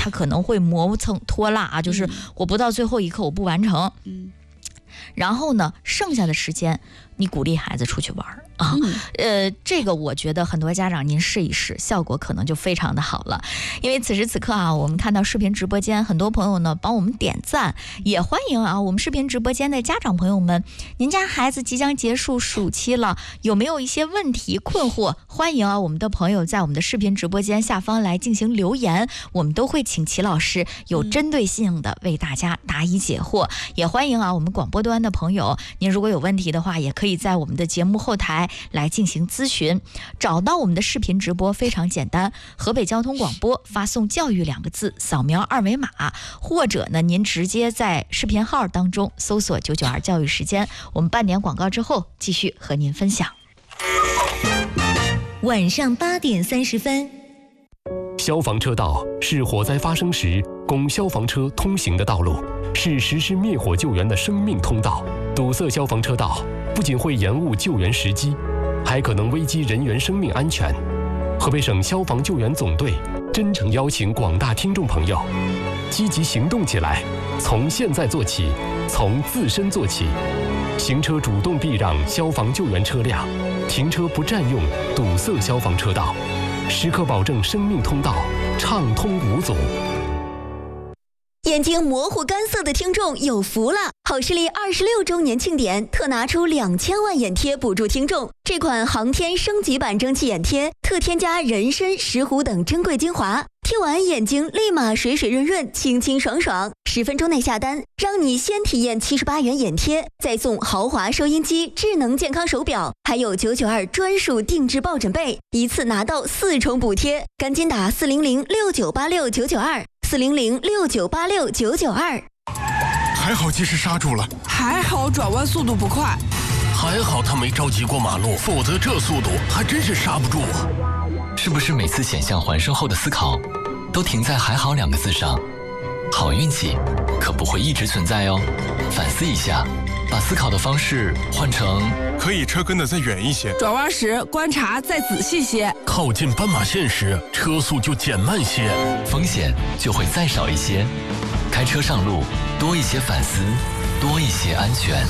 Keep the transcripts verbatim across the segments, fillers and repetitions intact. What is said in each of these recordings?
他可能会磨蹭拖拉啊，就是我不到最后一刻我不完成。嗯，然后呢，剩下的时间你鼓励孩子出去玩啊，呃，这个我觉得很多家长您试一试，效果可能就非常的好了。因为此时此刻啊，我们看到视频直播间很多朋友呢帮我们点赞，也欢迎啊我们视频直播间的家长朋友们，您家孩子即将结束暑期了，有没有一些问题困惑？欢迎啊我们的朋友在我们的视频直播间下方来进行留言，我们都会请齐老师有针对性的为大家答疑解惑。也欢迎啊我们广播端的朋友，您如果有问题的话，也可以在我们的节目后台来进行咨询。找到我们的视频直播非常简单，河北交通广播发送教育两个字，扫描二维码，或者呢您直接在视频号当中搜索九九二教育时间。我们半点广告之后继续和您分享。 晚上八点三十分， 消防车道是火灾发生时供消防车通行的道路，是实施灭火救援的生命通道。堵塞消防车道不仅会延误救援时机，还可能危及人员生命安全。河北省消防救援总队真诚邀请广大听众朋友积极行动起来，从现在做起，从自身做起。行车主动避让消防救援车辆，停车不占用堵塞消防车道，时刻保证生命通道畅通无阻。 眼睛模糊干涩的听众有福了！好视力二十六周年庆典特拿出两千万眼贴补助听众。这款航天升级版蒸汽眼贴特添加人参、石斛等珍贵精华，贴完眼睛立马水水润润、清清爽爽。十分钟内下单，让你先体验七十八元眼贴，再送豪华收音机、智能健康手表，还有九九二专属定制抱枕被，一次拿到四重补贴。赶紧打四零零六九八六九九二。四零零六九八六九九二， 还好及时刹住了， 还好转弯速度不快， 还好他没着急过马路，否则这速度还真是刹不住啊！ 是不是每次险象环生后的思考，都停在“还好”两个字上？好运气可不会一直存在哦，反思一下，把思考的方式换成可以车跟得再远一些， 转弯时观察再仔细些， 靠近斑马线时车速就减慢些， 风险就会再少一些。开车上路多一些反思，多一些安全。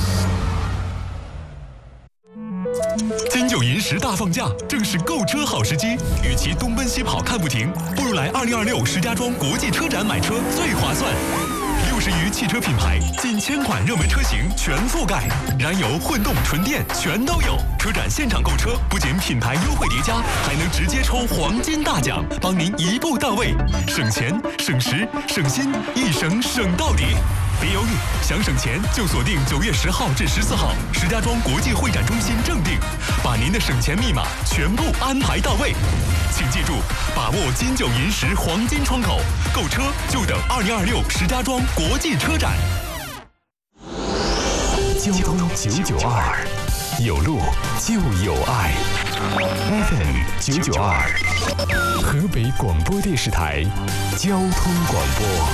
金九银十大放假，正是购车好时机。与其东奔西跑看不停，不如来二零二六石家庄国际车展买车最划算。六十余汽车品牌，近千款热门车型全覆盖，燃油、混动、纯电全都有。车展现场购车，不仅品牌优惠叠加，还能直接抽黄金大奖，帮您一步到位，省钱、省时、省心，一省省到底。别犹豫，想省钱就锁定九月十号至十四号石家庄国际会展中心正定，把您的省钱密码全部安排到位。请记住，把握金九银十黄金窗口，购车就等二零二六石家庄国际车展。 交通九九二，有路就有爱。F M 九九二，河北广播电视台交通广播。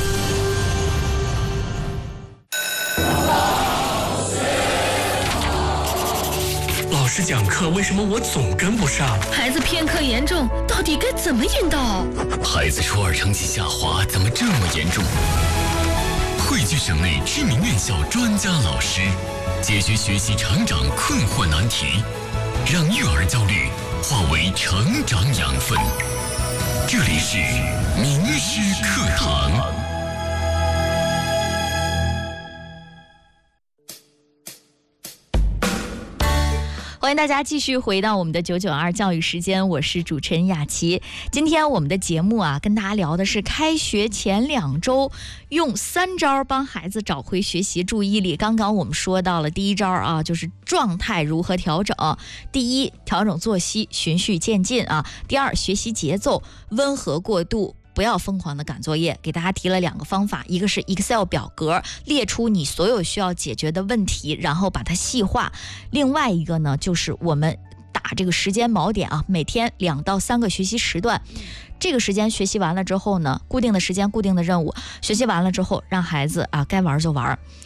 老师讲课，为什么我总跟不上？ 孩子偏科严重，到底该怎么引导？ 孩子初二成绩下滑，怎么这么严重？汇聚省内知名院校专家老师，解决学习成长困惑难题，让育儿焦虑化为成长养分。这里是名师课堂。 欢迎大家继续回到我们的九九二教育时间，我是主持人雅琪。今天我们的节目啊，跟大家聊的是开学前两周用三招帮孩子找回学习注意力。刚刚我们说到了第一招啊，就是状态如何调整。第一，调整作息，循序渐进啊。第二，学习节奏温和过渡，不要疯狂的赶作业。给大家提了两个方法，一个是 Excel 表格，列出你所有需要解决的问题，然后把它细化。另外一个呢，就是我们打这个时间锚点啊，每天两到三个学习时段。这个时间学习完了之后呢，固定的时间、固定的任务，学习完了之后，让孩子啊该玩就玩。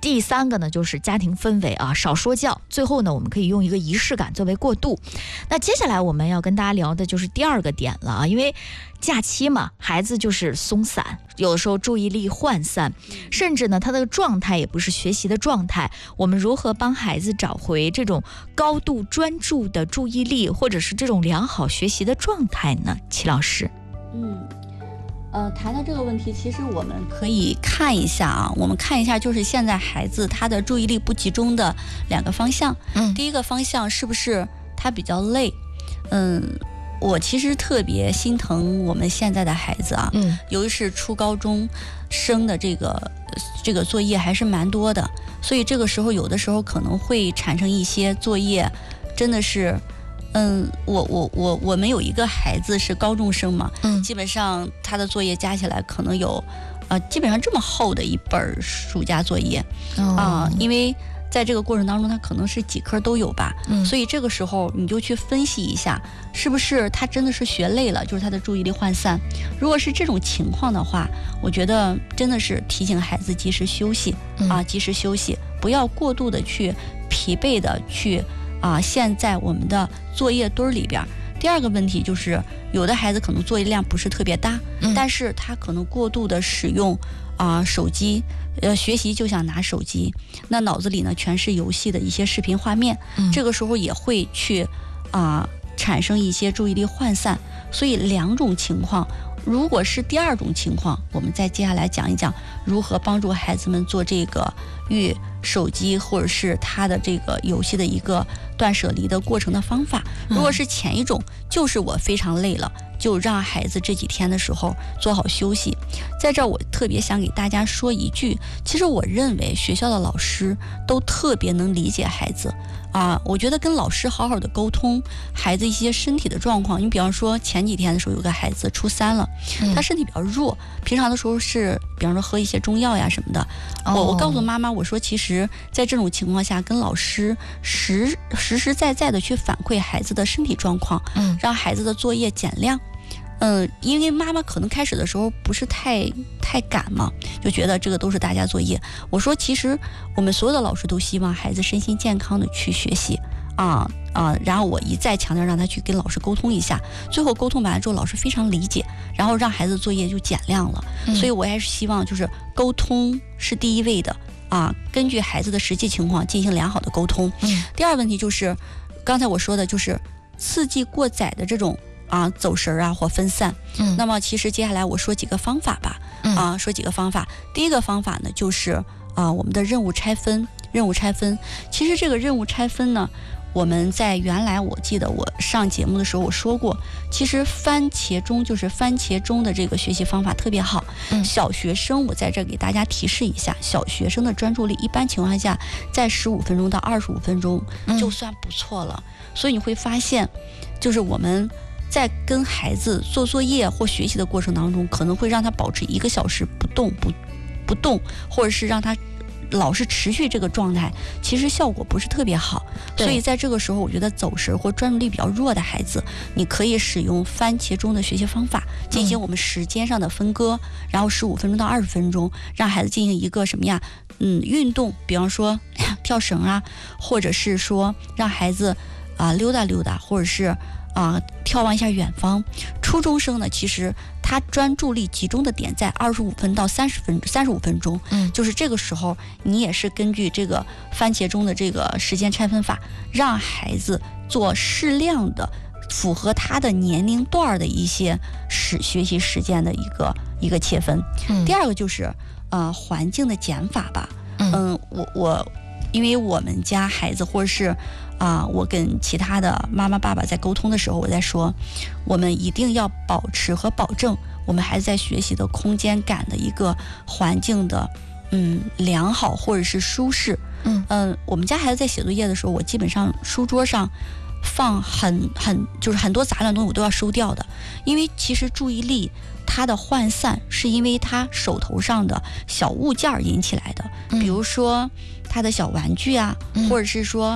第三个呢，就是家庭氛围啊，少说教。最后呢，我们可以用一个仪式感作为过渡。那接下来我们要跟大家聊的就是第二个点了啊，因为假期嘛，孩子就是松散，有的时候注意力涣散，甚至呢，他的状态也不是学习的状态。我们如何帮孩子找回这种高度专注的注意力，或者是这种良好学习的状态呢？齐老师， 嗯。呃，谈到这个问题，其实我们可以看一下啊，我们看一下就是现在孩子他的注意力不集中的两个方向。嗯，第一个方向是不是他比较累？嗯，我其实特别心疼我们现在的孩子啊，嗯，尤其是初高中生的这个这个作业还是蛮多的，所以这个时候有的时候可能会产生一些作业，真的是。嗯，我我我我们有一个孩子是高中生嘛，嗯，基本上他的作业加起来可能有，呃，基本上这么厚的一本暑假作业，啊、哦呃，因为在这个过程当中，他可能是几科都有吧，嗯，所以这个时候你就去分析一下，是不是他真的是学累了，就是他的注意力涣散。如果是这种情况的话，我觉得真的是提醒孩子及时休息，嗯、啊，及时休息，不要过度的去疲惫的去。啊，现在我们的作业堆里边，第二个问题就是，有的孩子可能作业量不是特别大，嗯、但是他可能过度的使用啊、呃、手机，呃，学习就想拿手机，那脑子里呢全是游戏的一些视频画面，嗯、这个时候也会去啊、呃、产生一些注意力涣散。所以两种情况，如果是第二种情况，我们再接下来讲一讲如何帮助孩子们做这个与手机或者是他的这个游戏的一个断舍离的过程的方法。如果是前一种，就是我非常累了，就让孩子这几天的时候做好休息。在这儿我特别想给大家说一句，其实我认为学校的老师都特别能理解孩子啊，我觉得跟老师好好的沟通孩子一些身体的状况。你比方说前几天的时候有个孩子初三了，他身体比较弱，平常的时候是比方说喝一些中药呀什么的，我我告诉妈妈，我说其实在这种情况下跟老师实实实在在的去反馈孩子的身体状况，嗯，让孩子的作业减量。嗯，因为妈妈可能开始的时候不是太太赶嘛，就觉得这个都是大家作业。我说其实我们所有的老师都希望孩子身心健康的去学习啊啊，然后我一再强调让他去跟老师沟通一下，最后沟通完了之后老师非常理解，然后让孩子作业就减量了。嗯、所以我还是希望就是沟通是第一位的啊，根据孩子的实际情况进行良好的沟通。嗯、第二问题就是刚才我说的就是刺激过载的这种啊，走神啊或分散。嗯，那么其实接下来我说几个方法吧。嗯、啊，说几个方法。第一个方法呢，就是啊，我们的任务拆分。任务拆分，其实这个任务拆分呢，我们在原来我记得我上节目的时候我说过，其实番茄钟就是番茄钟的这个学习方法特别好。嗯，小学生我在这给大家提示一下，小学生的专注力一般情况下在十五分钟到二十五分钟就算不错了。嗯、所以你会发现，就是我们在跟孩子做作业或学习的过程当中，可能会让他保持一个小时不动不不动，或者是让他老是持续这个状态，其实效果不是特别好。所以在这个时候，我觉得走神或专注力比较弱的孩子，你可以使用番茄钟的学习方法进行我们时间上的分割，嗯、然后十五分钟到二十分钟，让孩子进行一个什么呀？嗯，运动，比方说跳绳啊，或者是说让孩子啊、呃、溜达溜达，或者是啊，眺望一下远方。初中生呢，其实他专注力集中的点在二十五分到三十分三十五分钟，嗯，就是这个时候，你也是根据这个番茄钟的这个时间拆分法，让孩子做适量的符合他的年龄段的一些时学习时间的一个一个切分。嗯、第二个就是呃环境的减法吧。嗯，嗯我我因为我们家孩子或者是。啊，我跟其他的妈妈爸爸在沟通的时候，我在说，我们一定要保持和保证我们孩子在学习的空间感的一个环境的嗯良好或者是舒适。嗯嗯、呃，我们家孩子在写作业的时候，我基本上书桌上放很很就是很多杂乱东西我都要收掉的，因为其实注意力它的涣散是因为他手头上的小物件引起来的，嗯、比如说他的小玩具啊，嗯、或者是说。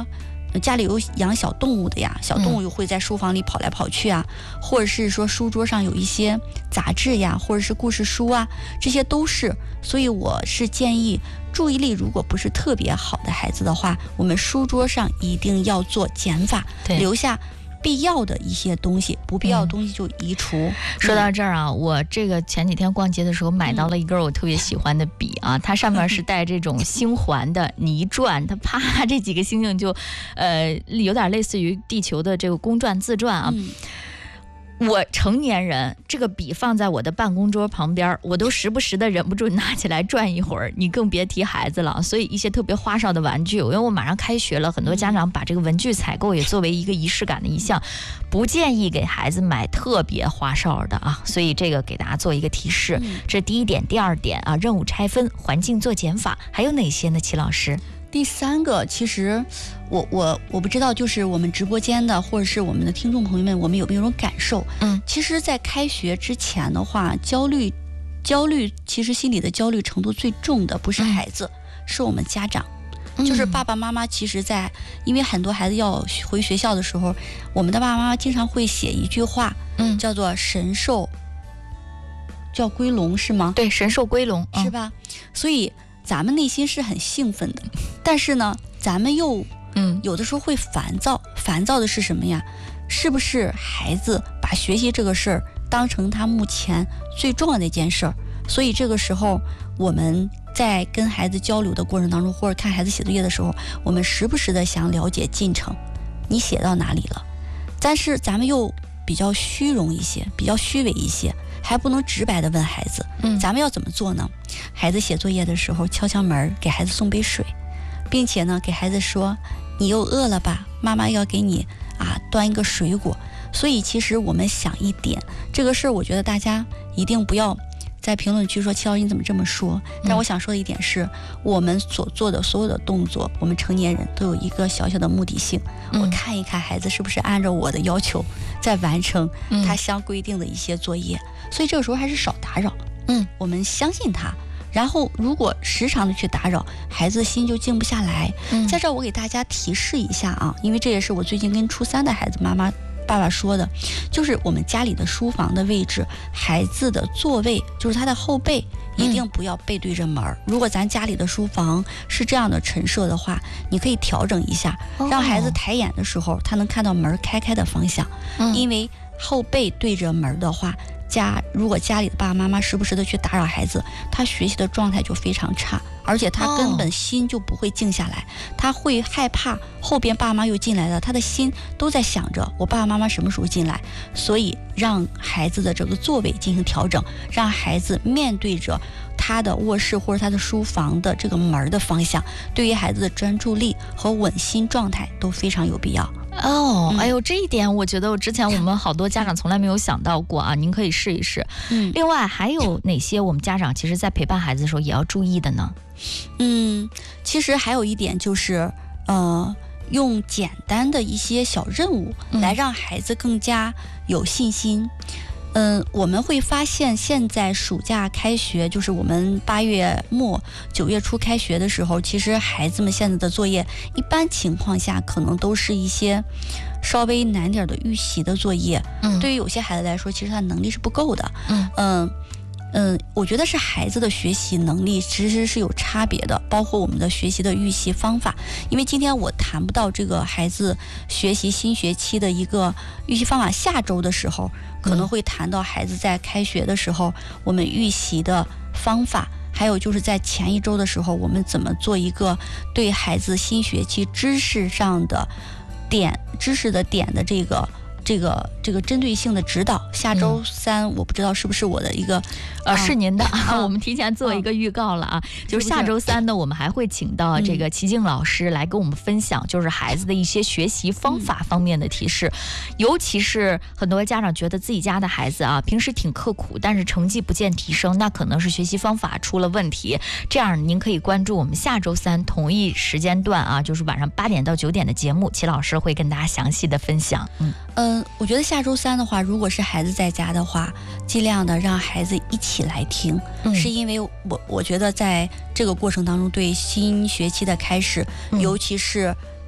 家里有养小动物的呀，小动物又会在书房里跑来跑去啊，嗯、或者是说书桌上有一些杂志呀，或者是故事书啊，这些都是。所以我是建议，注意力如果不是特别好的孩子的话，我们书桌上一定要做减法，留下必要的一些东西，不必要的东西就移除。嗯、 说到这儿啊，我这个前几天逛街的时候买到了一根我特别喜欢的笔啊，嗯、它上面是带这种星环的泥转，它啪这几个星星就，呃，有点类似于地球的这个公转自转啊。嗯我成年人，这个笔放在我的办公桌旁边，我都时不时的忍不住拿起来转一会儿，你更别提孩子了。所以一些特别花哨的玩具，因为我马上开学了，很多家长把这个文具采购也作为一个仪式感的一项，不建议给孩子买特别花哨的啊。所以这个给大家做一个提示，这是第一点。第二点啊，任务拆分，环境做减法，还有哪些呢？齐老师？ 第三个，其实我我我不知道，就是我们直播间的或者是我们的听众朋友们，我们有没有种感受？嗯，其实，在开学之前的话，焦虑，焦虑，其实心理的焦虑程度最重的不是孩子，嗯、是我们家长，嗯、就是爸爸妈妈。其实在，因为很多孩子要回学校的时候，我们的爸爸妈妈经常会写一句话，嗯，叫做“神兽叫归笼”，是吗？ 对，神兽归笼， 是吧？嗯、所以。咱们内心是很兴奋的，但是呢，咱们又嗯有的时候会烦躁。烦躁的是什么呀？是不是孩子把学习这个事儿当成他目前最重要的一件事儿？所以这个时候我们在跟孩子交流的过程当中，或者看孩子写作业的时候，我们时不时的想了解进程，你写到哪里了？但是咱们又比较虚荣一些，比较虚伪一些，还不能直白的问孩子，嗯，咱们要怎么做呢？孩子写作业的时候，敲敲门，给孩子送杯水，并且呢，给孩子说：“你又饿了吧？妈妈要给你啊端一个水果。”所以，其实我们想一点，这个事儿，我觉得大家一定不要在评论区说齐老师你怎么这么说。但我想说的一点是，我们所做的所有的动作，我们成年人都有一个小小的目的性。我看一看孩子是不是按照我的要求在完成他相规定的一些作业，所以这个时候还是少打扰。嗯，我们相信他。然后，如果时常的去打扰，孩子心就静不下来。嗯，在这我给大家提示一下啊，因为这也是我最近跟初三的孩子妈妈、爸爸说的，就是我们家里的书房的位置，孩子的座位就是他的后背，一定不要背对着门。嗯、如果咱家里的书房是这样的陈设的话，你可以调整一下，让孩子抬眼的时候，他能看到门开开的方向。嗯，因为后背对着门的话。家如果家里的爸爸妈妈时不时的去打扰孩子，他学习的状态就非常差，而且他根本心就不会静下来，哦、他会害怕后边爸妈又进来了，他的心都在想着我爸爸妈妈什么时候进来。所以让孩子的这个座位进行调整，让孩子面对着他的卧室或者他的书房的这个门的方向，对于孩子的专注力和稳心状态都非常有必要。 哦，哎呦，这一点我觉得我之前我们好多家长从来没有想到过啊，您可以试一试。嗯，另外还有哪些我们家长其实在陪伴孩子的时候也要注意的呢？ 嗯，其实还有一点就是，呃，用简单的一些小任务来让孩子更加有信心。嗯，我们会发现现在暑假开学，就是我们八月末九月初开学的时候，其实孩子们现在的作业一般情况下可能都是一些稍微难点的预习的作业。嗯，对于有些孩子来说，其实他能力是不够的。嗯嗯嗯，我觉得是孩子的学习能力其实是有差别的，包括我们的学习的预习方法。因为今天我谈不到这个孩子学习新学期的一个预习方法，下周的时候可能会谈到孩子在开学的时候我们预习的方法，还有就是在前一周的时候我们怎么做一个对孩子新学期知识上的点知识的点的这个这个这个针对性的指导。下周三、嗯、我不知道是不是我的一个呃、啊、是您的啊，我们提前做一个预告了啊，啊就是下周三呢，我们还会请到这个齐静老师来跟我们分享，就是孩子的一些学习方法方面的提示。嗯、尤其是很多家长觉得自己家的孩子啊，平时挺刻苦，但是成绩不见提升，那可能是学习方法出了问题。这样您可以关注我们下周三同一时间段啊，就是晚上八点到九点的节目，齐老师会跟大家详细的分享。嗯嗯、呃，我觉得下周三的话，如果是孩子在家的话，尽量的让孩子一起来听，嗯、是因为我我觉得在这个过程当中，对新学期的开始，嗯、尤其是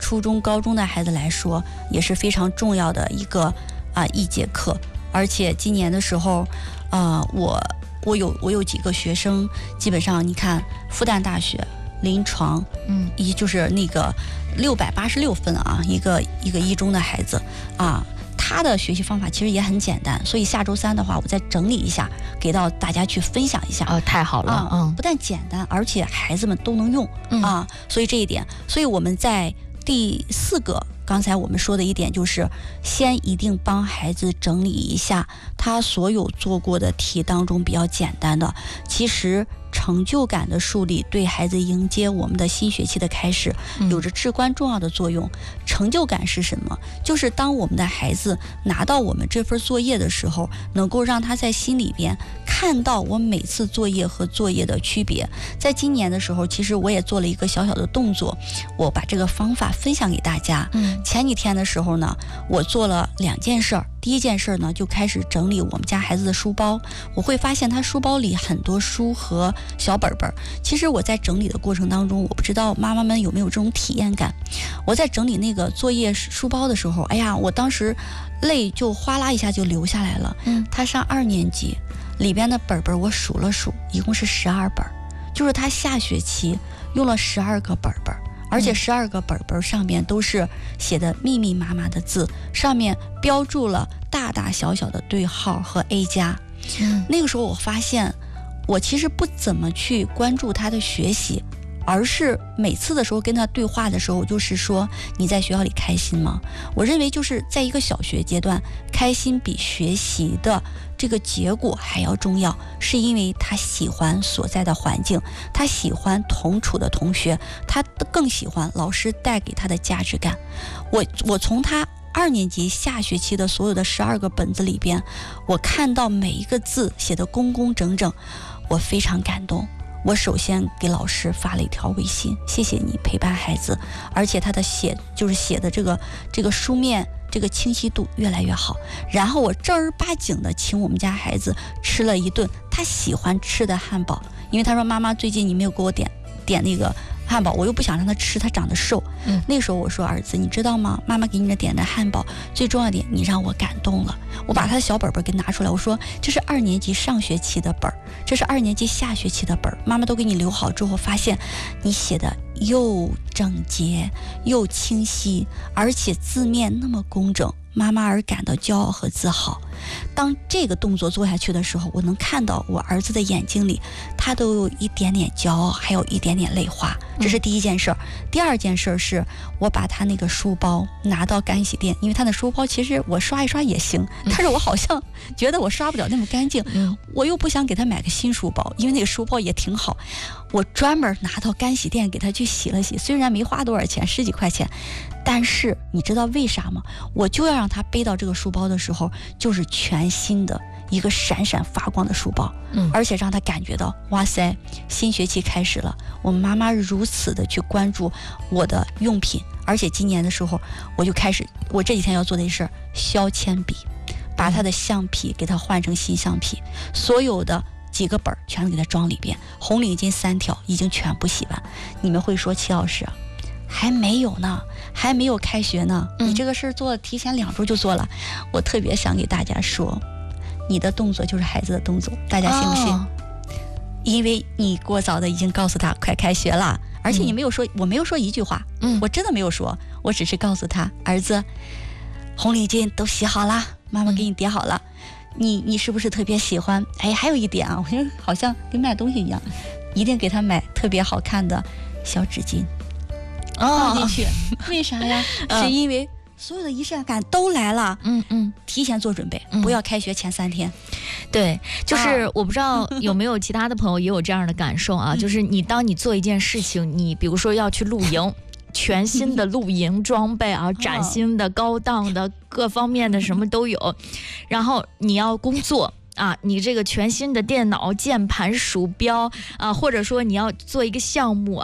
初中、高中的孩子来说，也是非常重要的一个啊一节课。而且今年的时候，呃，我我有我有几个学生，基本上你看复旦大学临床，嗯，一就是那个六百八十六分啊，一个一个一中的孩子啊。他的学习方法其实也很简单，所以下周三的话，我再整理一下，给到大家去分享一下。 哦，太好了， 啊、 嗯， 不但简单，而且孩子们都能用、嗯、啊，所以这一点，所以我们在第四个，刚才我们说的一点就是，先一定帮孩子整理一下他所有做过的题当中比较简单的，其实。成就感的树立对孩子迎接我们的新学期的开始有着至关重要的作用。成就感是什么？就是当我们的孩子拿到我们这份作业的时候，能够让他在心里边看到我每次作业和作业的区别。在今年的时候，其实我也做了一个小小的动作，我把这个方法分享给大家。嗯，前几天的时候呢，我做了两件事儿。第一件事呢，就开始整理我们家孩子的书包。我会发现他书包里很多书和小本本。其实我在整理的过程当中，我不知道妈妈们有没有这种体验感。我在整理那个作业书包的时候，哎呀，我当时泪就哗啦一下就流下来了。嗯，他上二年级，里边的本本我数了数，一共是十二本，就是他下学期用了十二个本本。而且十二个本本上面都是写的密密麻麻的字，上面标注了大大小小的对号和 A 加。嗯，那个时候我发现，我其实不怎么去关注他的学习，而是每次的时候跟他对话的时候，就是说你在学校里开心吗？我认为就是在一个小学阶段，开心比学习的这个结果还要重要，是因为他喜欢所在的环境，他喜欢同处的同学，他更喜欢老师带给他的价值感。我我从他二年级下学期的所有的十二个本子里边，我看到每一个字写得工工整整，我非常感动。我首先给老师发了一条微信，谢谢你陪伴孩子，而且他的写就是写的这个这个书面这个清晰度越来越好。然后我正儿八经的请我们家孩子吃了一顿他喜欢吃的汉堡，因为他说妈妈最近你没有给我点点那个汉堡，我又不想让他吃，他长得瘦。嗯，那时候我说儿子，你知道吗？妈妈给你的点的汉堡，最重要的点，你让我感动了。我把他的小本本给拿出来，我说这是二年级上学期的本，这是二年级下学期的本，妈妈都给你留好之后，发现你写的又整洁又清晰，而且字面那么工整，妈妈而感到骄傲和自豪。当这个动作做下去的时候，我能看到我儿子的眼睛里，他都有一点点骄傲，还有一点点泪花。这是第一件事儿。嗯、第二件事儿是我把他那个书包拿到干洗店，因为他的书包其实我刷一刷也行，但是我好像觉得我刷不了那么干净，嗯、我又不想给他买个新书包，因为那个书包也挺好。我专门拿到干洗店给他去洗了洗，虽然没花多少钱，十几块钱。但是你知道为啥吗？我就要让他背到这个书包的时候，就是全新的一个闪闪发光的书包，嗯，而且让他感觉到，哇塞，新学期开始了，我妈妈如此的去关注我的用品，而且今年的时候，我就开始，我这几天要做的一事儿，削铅笔，把他的橡皮给他换成新橡皮，所有的几个本全给他装里边，红领巾三条已经全部洗完。你们会说齐老师还没有呢，还没有开学呢，嗯、你这个事儿做提前两周就做了。我特别想给大家说，你的动作就是孩子的动作，大家信不信？哦、因为你过早的已经告诉他快开学了，而且你没有说，嗯、我没有说一句话，嗯，我真的没有说，我只是告诉他，儿子，红领巾都洗好了，妈妈给你叠好了，嗯、你你是不是特别喜欢？哎，还有一点啊，我觉得好像跟卖东西一样，一定给他买特别好看的小纸巾。放进去，哦、为啥呀？是因为所有的仪式感都来了，嗯嗯，提前做准备，嗯、不要开学前三天。 对，就是我不知道有没有其他的朋友也有这样的感受啊，就是你当你做一件事情，你比如说要去露营。全新的露营装备啊，崭新的、高档的，各方面的什么都有，然后你要工作。啊，你这个全新的电脑、键盘、鼠标啊，或者说你要做一个项目啊，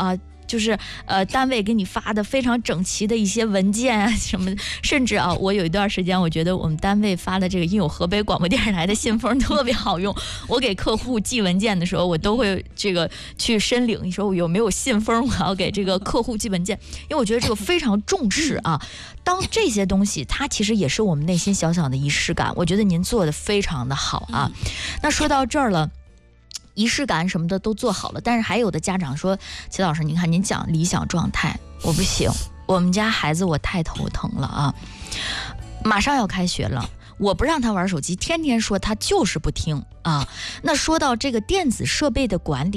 就是呃单位给你发的非常整齐的一些文件啊什么的，甚至啊，我有一段时间我觉得我们单位发的这个印有河北广播电视台的信封特别好用，我给客户寄文件的时候，我都会这个去申领，你说我有没有信封，我要给这个客户寄文件，因为我觉得这个非常重视啊。当这些东西，它其实也是我们内心小小的仪式感，我觉得您做的非常的好啊。那说到这儿了。仪式感什么的都做好了，但是还有的家长说，齐老师，您看您讲理想状态，我不行，我们家孩子我太头疼了啊，马上要开学了，我不让他玩手机，天天说他就是不听啊。那说到这个电子设备的管理。